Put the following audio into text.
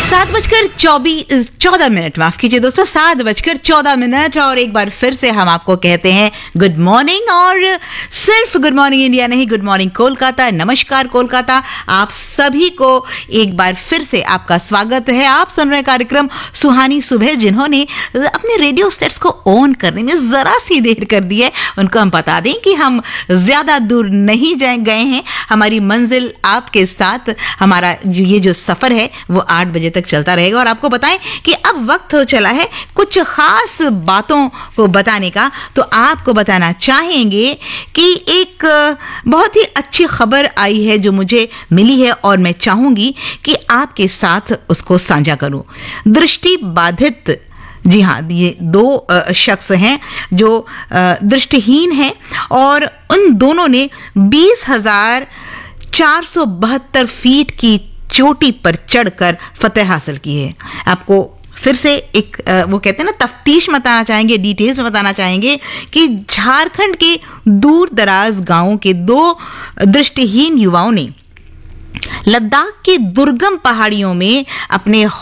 7:14 माफ कीजिए दोस्तों, 7:14 और एक बार फिर से हम आपको कहते हैं गुड मॉर्निंग। और सिर्फ गुड मॉर्निंग इंडिया नहीं, गुड मॉर्निंग कोलकाता, नमस्कार कोलकाता। आप सभी को एक बार फिर से आपका स्वागत है। आप सुन रहे कार्यक्रम सुहानी सुबह। जिन्होंने अपने रेडियो सेट्स को ऑन करने में जरा सी देर कर दी है, उनको हम बता दें कि हम ज्यादा दूर नहीं गए हैं। हमारी मंजिल आपके साथ, हमारा ये जो सफर है वो 8 बजे तक चलता रहेगा। और आपको बताएं कि अब वक्त हो चला है कुछ खास बातों को बताने का। तो आपको बताना चाहेंगे कि एक बहुत ही अच्छी खबर आई है जो मुझे मिली है और मैं चाहूंगी कि आपके साथ उसको साझा करूं। दृष्टि बाधित, जी हाँ, ये 2 शख्स हैं जो दृष्टिहीन हैं और उन दोनों ने 20,472 फीट की चोटी पर चढ़कर फतेह हासिल की है। आपको फिर से एक वो कहते हैं ना, तफ्तीश बताना चाहेंगे, डिटेल्स में बताना चाहेंगे कि झारखंड के दूर दराज गांवों के 2 दृष्टिहीन युवाओं ने लद्दाख के दुर्गम पहाड़ियों में अपने